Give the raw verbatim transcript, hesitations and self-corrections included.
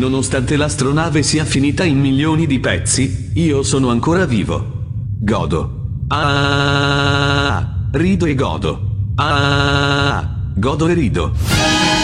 Nonostante l'astronave sia finita in milioni di pezzi, io sono ancora vivo. Godo. Ah, rido e godo. Ah, godo e rido.